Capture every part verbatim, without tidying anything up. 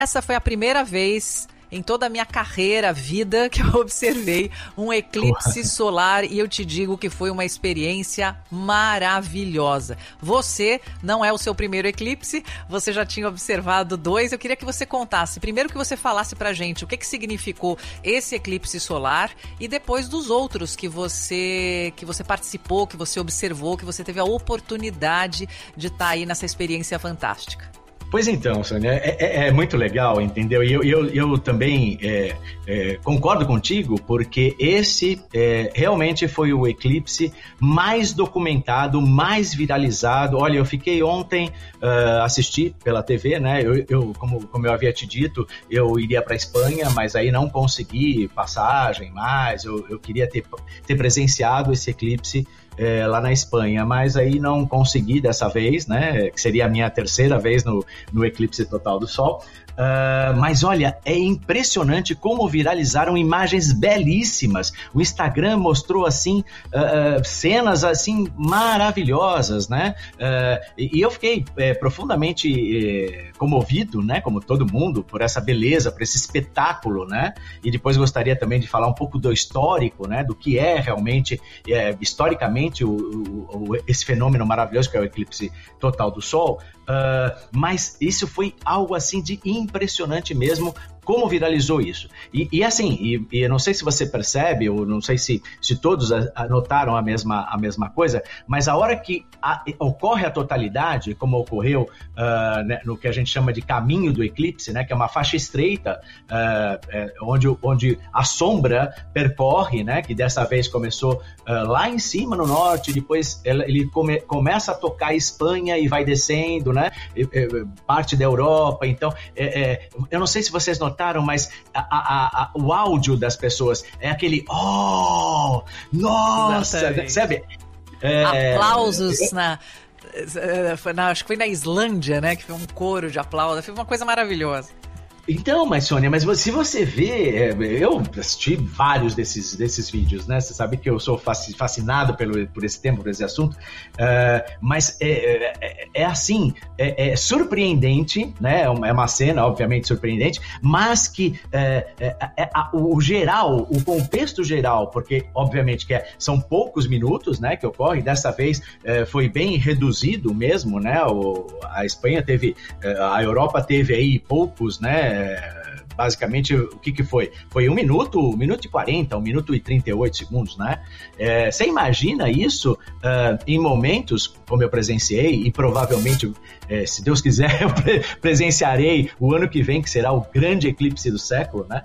Essa foi a primeira vez em toda a minha carreira, vida, que eu observei um eclipse solar e eu te digo que foi uma experiência maravilhosa. Você não é o seu primeiro eclipse, você já tinha observado dois. Eu queria que você contasse, primeiro que você falasse pra gente o que, que significou esse eclipse solar e depois dos outros que você, que você participou, que você observou, que você teve a oportunidade de estar aí nessa experiência fantástica. Pois então, Sônia, é, é, é muito legal, entendeu? E eu, eu, eu também é, é, concordo contigo, porque esse é, realmente foi o eclipse mais documentado, mais viralizado. Olha, eu fiquei ontem, uh, assisti pela T V, né? Eu, eu, como, como eu havia te dito, eu iria para a Espanha, mas aí não consegui passagem mais. Eu, eu queria ter, ter presenciado esse eclipse É, lá na Espanha, mas aí não consegui dessa vez, né, que seria a minha terceira vez no, no eclipse total do Sol. Uh, mas olha, é impressionante como viralizaram imagens belíssimas. O Instagram mostrou assim uh, cenas assim maravilhosas, né? Uh, e, e eu fiquei é, profundamente é, comovido, né? Como todo mundo, por essa beleza, por esse espetáculo, né? E depois gostaria também de falar um pouco do histórico, né? Do que é realmente é, historicamente o, o, o, esse fenômeno maravilhoso que é o eclipse total do Sol. Uh, mas isso foi algo assim de impressionante mesmo, como viralizou isso. E, e assim, e, e eu não sei se você percebe, ou não sei se, se todos notaram a mesma, a mesma coisa, mas a hora que a, ocorre a totalidade, como ocorreu uh, né, no que a gente chama de caminho do eclipse, né, que é uma faixa estreita, uh, é, onde, onde a sombra percorre, né, que dessa vez começou uh, lá em cima no norte, depois ele, ele come, começa a tocar a Espanha e vai descendo, né, e, e, parte da Europa. Então, é, é, eu não sei se vocês notaram, mas a, a, a, o áudio das pessoas é aquele oh, nossa, exatamente. Sabe? É, aplausos é, na, na, acho que foi na Islândia, né, que foi um coro de aplausos, foi uma coisa maravilhosa. Então, mas Sônia, mas se você vê, eu assisti vários desses, desses vídeos, né? Você sabe que eu sou fascinado pelo, por esse tema, por esse assunto, uh, mas é, é, é assim, é, é surpreendente, né? É uma cena, obviamente, surpreendente, mas que é, é, é, o geral, o contexto geral, porque, obviamente, que é, são poucos minutos, né, que ocorre, dessa vez é, foi bem reduzido mesmo, né? O, a Espanha teve, a Europa teve aí poucos, né? Basicamente, o que que foi? Foi um minuto, um minuto e quarenta, um minuto e trinta e oito segundos, né? É, você imagina isso uh, em momentos, como eu presenciei, e provavelmente, é, se Deus quiser, eu pre- presenciarei o ano que vem, que será o grande eclipse do século, né?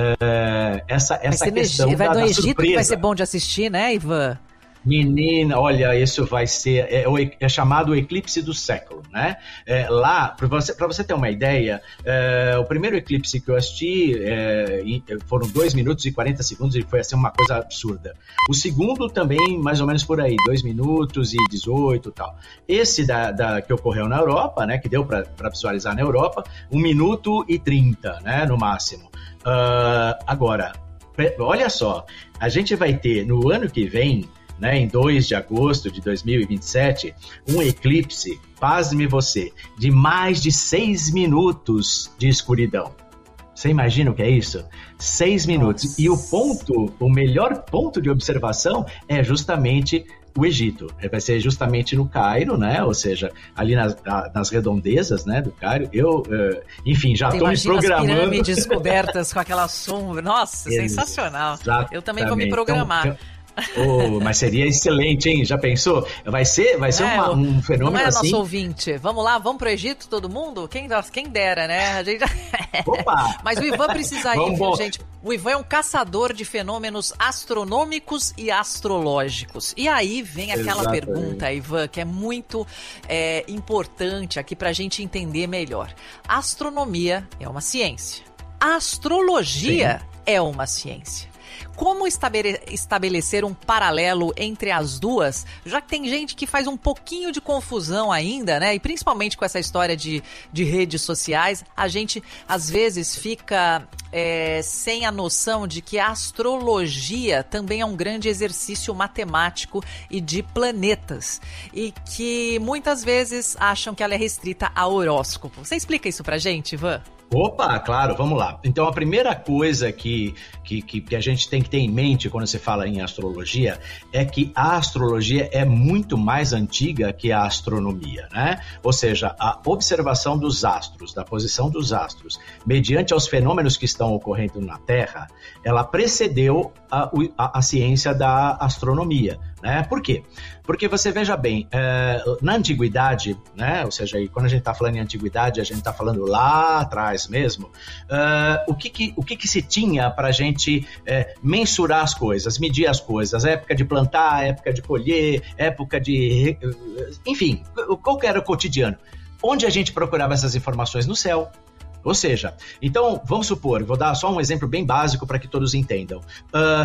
Uh, essa essa questão vai da, no da Egito, surpresa. Que vai ser bom de assistir, né, Ivan? Menina, olha, isso vai ser, é, é chamado o eclipse do século, né? É, lá, para você, pra você ter uma ideia, é, o primeiro eclipse que eu assisti é, foram dois minutos e quarenta segundos e foi assim uma coisa absurda. O segundo também, mais ou menos por aí, dois minutos e dezoito e tal. Esse da, da, que ocorreu na Europa, né, que deu para visualizar na Europa, um minuto e trinta, né, no máximo. Uh, agora, olha só, a gente vai ter no ano que vem, né, em dois de agosto de dois mil e vinte e sete, um eclipse, pasme você, de mais de seis minutos de escuridão. Você imagina o que é isso? Seis minutos. Nossa. E o ponto, o melhor ponto de observação é justamente o Egito. Vai ser justamente no Cairo, né? Ou seja, ali nas, nas redondezas, né, do Cairo. Eu, uh, enfim, já estou me programando. As pirâmides cobertas com aquela sombra. Nossa, sensacional. Exatamente. Eu também vou me programar. Então, então... Oh, mas seria excelente, hein? Já pensou? Vai ser, vai ser é, uma, um fenômeno não é assim... nosso ouvinte. Vamos lá, vamos pro Egito, todo mundo? Quem, quem dera, né? A gente... Opa! Mas o Ivan precisa ir, viu, gente? O Ivan é um caçador de fenômenos astronômicos e astrológicos. E aí vem aquela Exatamente. pergunta, Ivan, que é muito é, importante aqui pra gente entender melhor. A astronomia é uma ciência. A astrologia Sim. é uma ciência. Como estabelecer um paralelo entre as duas, já que tem gente que faz um pouquinho de confusão ainda, né? E principalmente com essa história de, de redes sociais, a gente às vezes fica é, sem a noção de que a astrologia também é um grande exercício matemático e de planetas. E que muitas vezes acham que ela é restrita a horóscopo. Você explica isso pra gente, Ivan? Opa, claro, vamos lá. Então, a primeira coisa que, que, que a gente tem que ter em mente quando se fala em astrologia é que a astrologia é muito mais antiga que a astronomia, né? Ou seja, a observação dos astros, da posição dos astros, mediante aos fenômenos que estão ocorrendo na Terra, ela precedeu a, a, a ciência da astronomia, né? Por quê? Porque você veja bem, é, na antiguidade, né? Ou seja, quando a gente está falando em antiguidade, a gente está falando lá atrás mesmo, uh, o, que, que, o que, que se tinha para a gente é, mensurar as coisas, medir as coisas, época de plantar, época de colher, época de... Enfim, qual que era o cotidiano? Onde a gente procurava essas informações? No céu. Ou seja, então, vamos supor, vou dar só um exemplo bem básico para que todos entendam. Uh,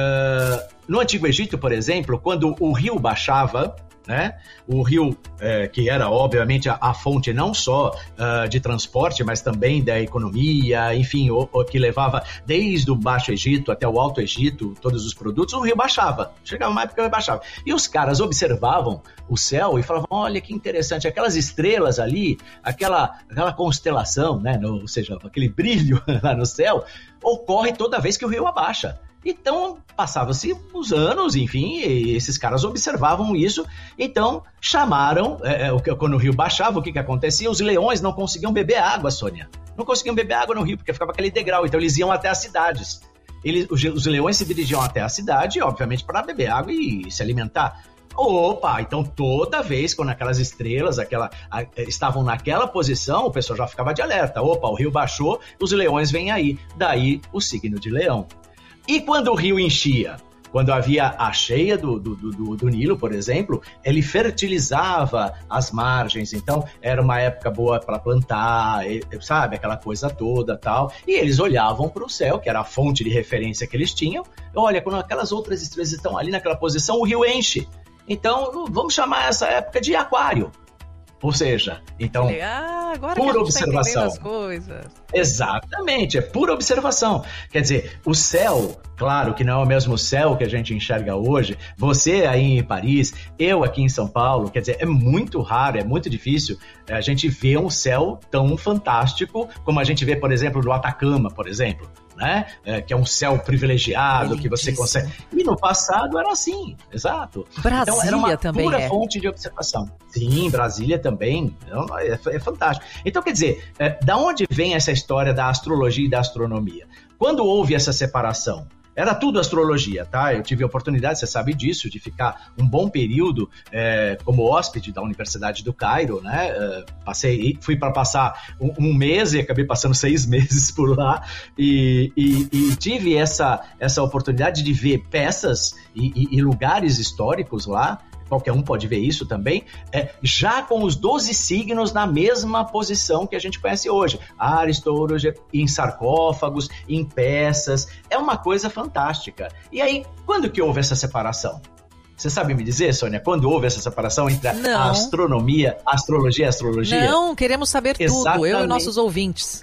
uh, no Antigo Egito, por exemplo, quando o rio baixava, né? O rio, é, que era obviamente a, a fonte não só uh, de transporte, mas também da economia, enfim, o, o que levava desde o Baixo Egito até o Alto Egito, todos os produtos, o rio baixava. Chegava uma época que ele baixava. E os caras observavam o céu e falavam, olha que interessante, aquelas estrelas ali, aquela, aquela constelação, né? No, ou seja, aquele brilho lá no céu, ocorre toda vez que o rio abaixa. Então, passavam-se os anos, enfim, e esses caras observavam isso, então chamaram, é, quando o rio baixava, o que que acontecia? Os leões não conseguiam beber água, Sônia. Não conseguiam beber água no rio, porque ficava aquele degrau, então eles iam até as cidades. Eles, os, os leões se dirigiam até a cidade, obviamente, para beber água e se alimentar. Opa, então toda vez quando aquelas estrelas aquela, a, estavam naquela posição, o pessoal já ficava de alerta. Opa, o rio baixou, os leões vêm aí. Daí o signo de leão. E quando o rio enchia? Quando havia a cheia do, do, do, do Nilo, por exemplo, ele fertilizava as margens, então era uma época boa para plantar, sabe, aquela coisa toda tal. E eles olhavam para o céu, que era a fonte de referência que eles tinham. Olha, quando aquelas outras estrelas estão ali naquela posição, o rio enche. Então, vamos chamar essa época de aquário. Ou seja, então, ah, agora pura que a gente observação. Tá as coisas. Exatamente, é pura observação. Quer dizer, o céu, claro que não é o mesmo céu que a gente enxerga hoje. Você aí em Paris, eu aqui em São Paulo, quer dizer, é muito raro, é muito difícil a gente ver um céu tão fantástico como a gente vê, por exemplo, no Atacama, por exemplo. Né? É, que é um céu privilegiado, é que você consegue... E no passado era assim, exato. Brasília então, era uma também pura é. fonte de observação. Sim, Brasília também. É, é fantástico. Então, quer dizer, é, da onde vem essa história da astrologia e da astronomia? Quando houve essa separação? Era tudo astrologia, tá? Eu tive a oportunidade, você sabe disso, de ficar um bom período é, como hóspede da Universidade do Cairo, né? É, passei, fui para passar um, um mês e acabei passando seis meses por lá e, e, e tive essa, essa oportunidade de ver peças e, e, e lugares históricos lá. Qualquer um pode ver isso também, é, já com os doze signos na mesma posição que a gente conhece hoje. Áries, Touros, em sarcófagos, em peças, é uma coisa fantástica. E aí, quando que houve essa separação? Você sabe me dizer, Sônia, quando houve essa separação entre a Não. astronomia, astrologia e astrologia? Não, queremos saber Exatamente. Tudo, eu e nossos ouvintes.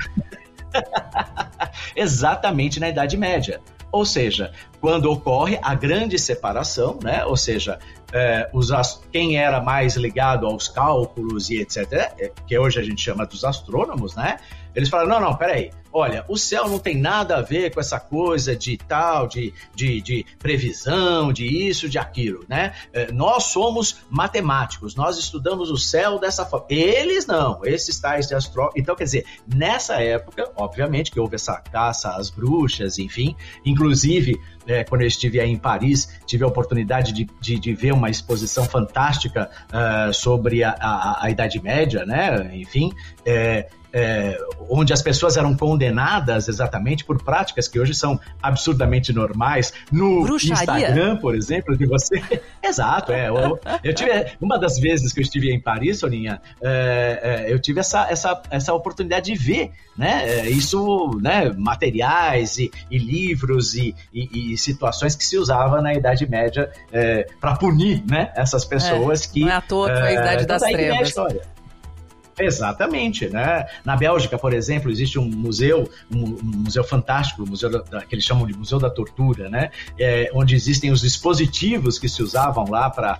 Exatamente na Idade Média. Ou seja, quando ocorre a grande separação, né? Ou seja, é, os, quem era mais ligado aos cálculos e etcétera, que hoje a gente chama dos astrônomos, né? Eles falaram, não, não, peraí, olha, o céu não tem nada a ver com essa coisa de tal, de, de, de previsão, de isso, de aquilo, né? É, nós somos matemáticos, nós estudamos o céu dessa forma. Eles não, esses tais de astrônomos. Então, quer dizer, nessa época, obviamente que houve essa caça às bruxas, enfim, inclusive, é, quando eu estive aí em Paris, tive a oportunidade de, de, de ver uma exposição fantástica uh, sobre a, a, a Idade Média, né? Enfim, é, É, onde as pessoas eram condenadas exatamente por práticas que hoje são absurdamente normais no Bruxaria. Instagram, por exemplo, de você. Exato, é. Eu, eu tive uma das vezes que eu estive em Paris, Soninha, é, é, eu tive essa, essa, essa oportunidade de ver, né? Isso, né? Materiais e, e livros e, e, e situações que se usava na Idade Média é, para punir, né? Essas pessoas é, que não é à toa que foi a Idade das Trevas. Trevas. Exatamente, né? Na Bélgica, por exemplo, existe um museu, um, um museu fantástico, um museu da, que eles chamam de Museu da Tortura, né? É, onde existem os dispositivos que se usavam lá para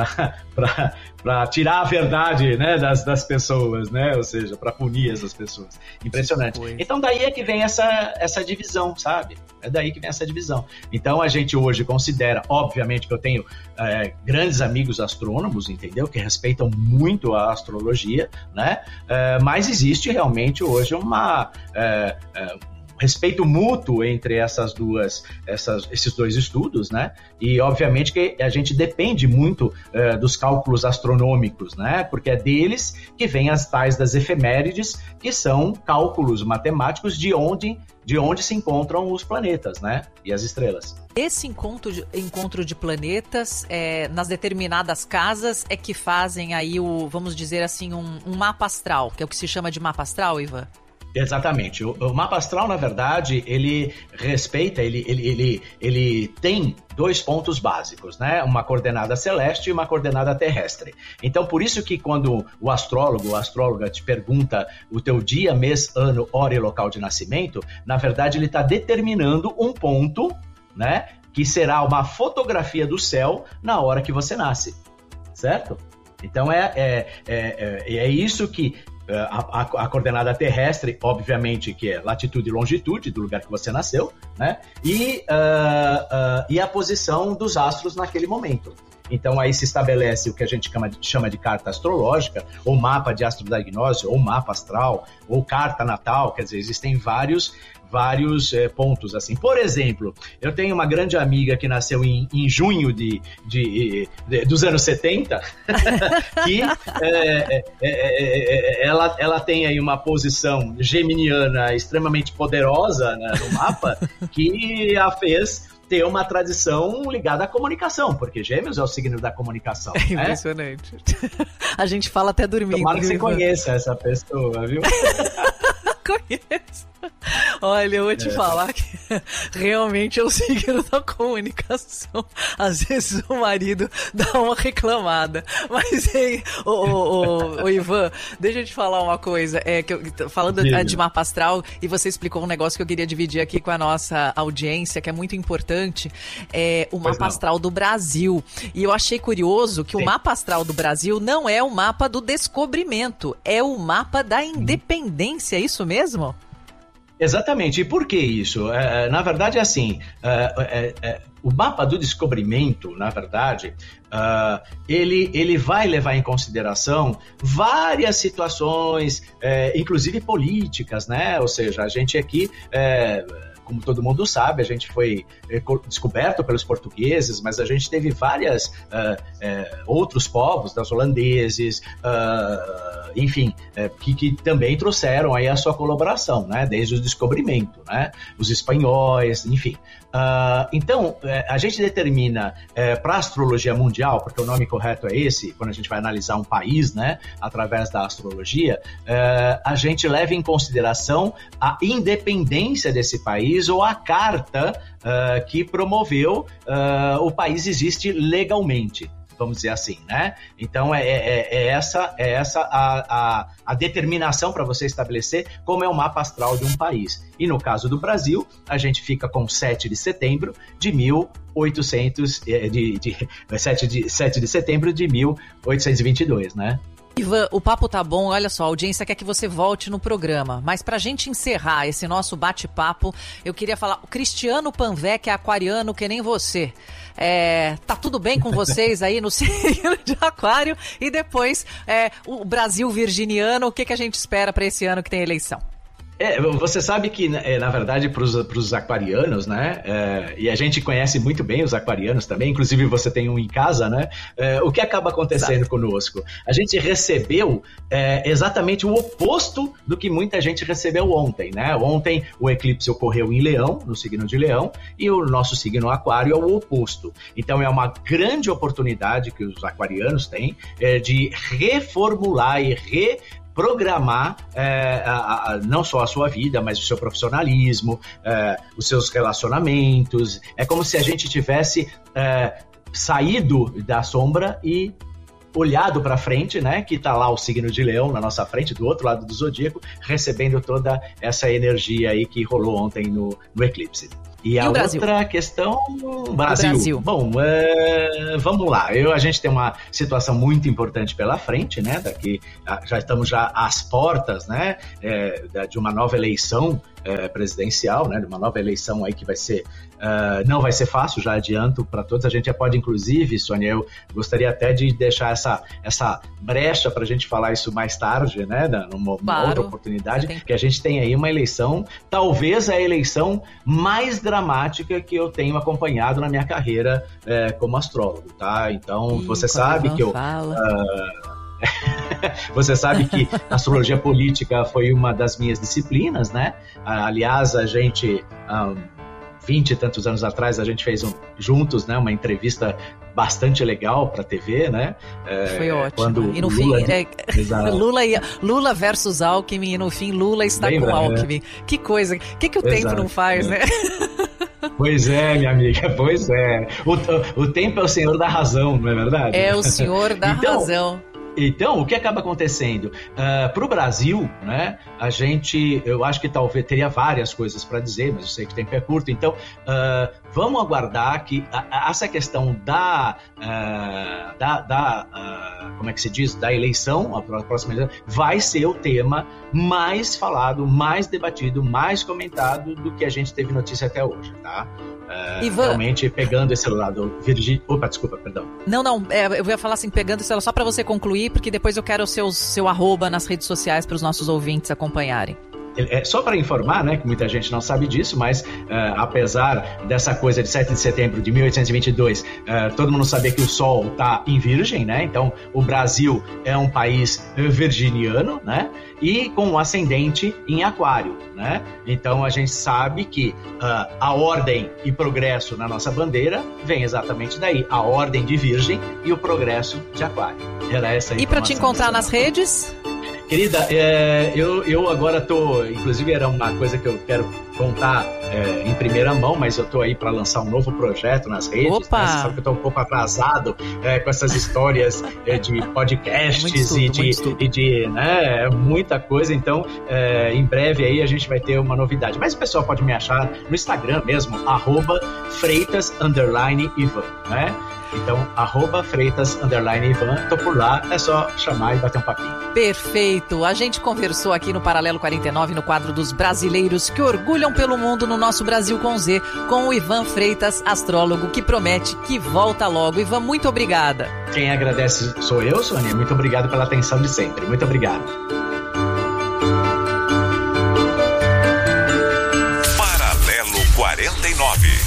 tirar a verdade, né, das, das pessoas, né? Ou seja, para punir essas pessoas. Impressionante. Então daí é que vem essa, essa divisão, sabe? É daí que vem essa divisão. Então a gente hoje considera, obviamente que eu tenho é, grandes amigos astrônomos, entendeu? Que respeitam muito a astrologia, né? É, mas existe realmente hoje uma... É, é, respeito mútuo entre essas duas, essas, esses dois estudos, né? E obviamente que a gente depende muito uh, dos cálculos astronômicos, né? Porque é deles que vêm as tais das efemérides, que são cálculos matemáticos de onde, de onde se encontram os planetas, né? E as estrelas. Esse encontro de, encontro de planetas é, nas determinadas casas é que fazem aí o, vamos dizer assim, um, um mapa astral, que é o que se chama de mapa astral, Ivan? Exatamente. O, o mapa astral, na verdade, ele respeita, ele, ele, ele, ele tem dois pontos básicos, né? Uma coordenada celeste e uma coordenada terrestre. Então, por isso que quando o astrólogo, a astróloga te pergunta o teu dia, mês, ano, hora e local de nascimento, na verdade, ele está determinando um ponto, né? Que será uma fotografia do céu na hora que você nasce, certo? Então, é, é, é, é, é isso que... A, a, a coordenada terrestre, obviamente, que é latitude e longitude do lugar que você nasceu, né? E, uh, uh, e a posição dos astros naquele momento. Então, aí se estabelece o que a gente chama de, chama de carta astrológica, ou mapa de astrodiagnósio, ou mapa astral, ou carta natal, quer dizer, existem vários... vários é, pontos, assim. Por exemplo, eu tenho uma grande amiga que nasceu em, em junho de, de, de, dos anos setenta, que é, é, é, ela, ela tem aí uma posição geminiana extremamente poderosa, né, no mapa, que a fez ter uma tradição ligada à comunicação, porque Gêmeos é o signo da comunicação. É impressionante. Né? A gente fala até dormindo. Tomara que você conheça essa pessoa, viu? Conheço. Olha, eu vou te é. falar que realmente é o signo da comunicação. Às vezes o marido dá uma reclamada. Mas, hein, ô, ô, ô, ô Ivan, deixa eu te falar uma coisa. É, que eu, falando Diga. de mapa astral, e você explicou um negócio que eu queria dividir aqui com a nossa audiência, que é muito importante, é o mapa astral do Brasil. E eu achei curioso que Sim. o mapa astral do Brasil não é o mapa do descobrimento, é o mapa da independência, é isso mesmo? Exatamente. E por que isso? É, na verdade, é assim, é, é, é, o mapa do descobrimento, na verdade, uh, ele, ele vai levar em consideração várias situações, é, inclusive políticas, né? Ou seja, a gente aqui... É, como todo mundo sabe, a gente foi descoberto pelos portugueses, mas a gente teve várias uh, uh, outros povos, das holandeses, uh, enfim, uh, que, que também trouxeram aí a sua colaboração, né, desde o descobrimento, né, os espanhóis, enfim. Uh, então, uh, a gente determina uh, para a astrologia mundial, porque o nome correto é esse, quando a gente vai analisar um país, né, através da astrologia, uh, a gente leva em consideração a independência desse país ou a carta uh, que promoveu uh, o país existe legalmente, vamos dizer assim, né? Então é, é, é essa, é essa a, a, a determinação para você estabelecer como é o mapa astral de um país. E no caso do Brasil, a gente fica com sete de setembro de mil oitocentos, de, de, sete de, sete de setembro de mil oitocentos e vinte e dois, né? Ivan, o papo tá bom, olha só, a audiência quer que você volte no programa, mas pra gente encerrar esse nosso bate-papo, eu queria falar, o Cristiano Panvec é aquariano que nem você, é, tá tudo bem com vocês aí no signo de aquário, e depois é, o Brasil virginiano, o que, que a gente espera pra esse ano que tem eleição? É, você sabe que, na verdade, para os aquarianos, né, é, e a gente conhece muito bem os aquarianos também, inclusive você tem um em casa, né, é, o que acaba acontecendo Exato. conosco? A gente recebeu é, exatamente o oposto do que muita gente recebeu ontem, né? Ontem o eclipse ocorreu em Leão, no signo de Leão, e o nosso signo aquário é o oposto. Então é uma grande oportunidade que os aquarianos têm é, de reformular e re programar é, a, a, não só a sua vida, mas o seu profissionalismo, é, os seus relacionamentos. É como se a gente tivesse é, saído da sombra e olhado para frente, né? Que tá lá o signo de Leão na nossa frente, do outro lado do zodíaco, recebendo toda essa energia aí que rolou ontem no, no eclipse. E, e a outra questão, Brasil. Brasil. Bom, é, vamos lá. Eu, a gente tem uma situação muito importante pela frente, né? Daqui, já estamos já às portas, né? É, de uma nova eleição é, presidencial, né? De uma nova eleição aí que vai ser, uh, não vai ser fácil, já adianto para todos. A gente já pode, inclusive, Sônia, eu gostaria até de deixar essa, essa brecha para a gente falar isso mais tarde, né? Numa claro. outra oportunidade, que a gente tem aí uma eleição, talvez a eleição mais dramática que eu tenho acompanhado na minha carreira é, como astrólogo, tá? Então, Ih, você sabe que eu... Uh, você sabe que a astrologia política foi uma das minhas disciplinas, né? Aliás, a gente... Um, vinte e tantos anos atrás, a gente fez um, juntos, né, uma entrevista bastante legal para a T V, né? É, Foi ótimo. Quando e no Lula, fim, é, Lula, ia, Lula versus Alckmin, e no fim Lula está Lembra, com Alckmin. Né? Que coisa, o que, que o Exato, tempo não faz, é. né? Pois é, minha amiga, pois é. O, o, o tempo é o senhor da razão, não é verdade? É o senhor da então, razão. Então, o que acaba acontecendo? Uh, para o Brasil, né, a gente, eu acho que talvez teria várias coisas para dizer, mas eu sei que o tempo é curto, então uh, vamos aguardar que a, a, essa questão da, uh, da, da uh, como é que se diz, da eleição, a próxima eleição, vai ser o tema mais falado, mais debatido, mais comentado do que a gente teve notícia até hoje, tá? Uh, Ivan, realmente pegando esse lado Virgínia... Opa, desculpa, perdão. Não, não, é, eu ia falar assim, pegando isso só para você concluir, porque depois eu quero o seu, seu arroba nas redes sociais para os nossos ouvintes acompanharem. É, só para informar, né, que muita gente não sabe disso, mas uh, apesar dessa coisa de sete de setembro de mil oitocentos e vinte e dois, uh, todo mundo saber que o Sol está em Virgem, né? Então o Brasil é um país virginiano, né? E com um ascendente em Aquário, né? Então a gente sabe que uh, a ordem e progresso na nossa bandeira vem exatamente daí, a ordem de Virgem e o progresso de Aquário. Era essa a E para te encontrar nas redes? Querida, é, eu, eu agora tô, inclusive era uma coisa que eu quero contar é, em primeira mão, mas eu tô aí para lançar um novo projeto nas redes. Opa! Né? Você sabe que eu tô um pouco atrasado é, com essas histórias é, de podcasts estudo, e, de, e de né, muita coisa, então é, em breve aí a gente vai ter uma novidade. Mas o pessoal pode me achar no Instagram mesmo, arroba Freitas underline Ivan, né? Então, arroba Freitas, underline Ivan, tô por lá, é só chamar e bater um papinho. Perfeito, a gente conversou aqui no Paralelo quarenta e nove, no quadro dos brasileiros que orgulham pelo mundo no nosso Brasil com Z, com o Ivan Freitas, astrólogo, que promete que volta logo. Ivan, muito obrigada. Quem agradece sou eu, Sônia, muito obrigado pela atenção de sempre, muito obrigado. Paralelo quarenta e nove.